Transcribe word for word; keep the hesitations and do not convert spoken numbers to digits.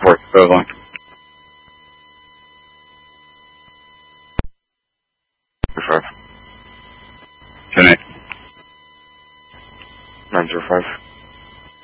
report. Go along. five. ten eight. nine zero five.